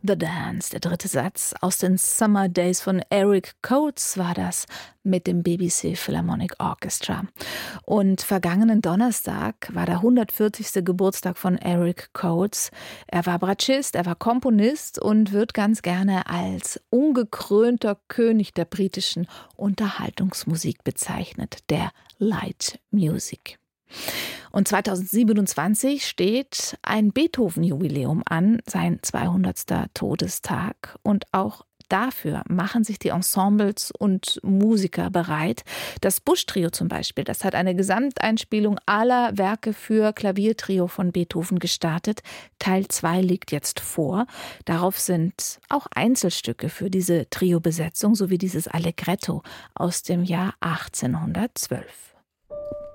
The Dance, der dritte Satz aus den Summer Days von Eric Coates war das mit dem BBC Philharmonic Orchestra. Und vergangenen Donnerstag war der 140. Geburtstag von Eric Coates. Er war Bratschist, er war Komponist und wird ganz gerne als ungekrönter König der britischen Unterhaltungsmusik bezeichnet, der Light Music. Und 2027 steht ein Beethoven-Jubiläum an, sein 200. Todestag. Und auch dafür machen sich die Ensembles und Musiker bereit. Das Busch-Trio zum Beispiel, das hat eine Gesamteinspielung aller Werke für Klaviertrio von Beethoven gestartet. Teil 2 liegt jetzt vor. Darauf sind auch Einzelstücke für diese Trio-Besetzung sowie dieses Allegretto aus dem Jahr 1812.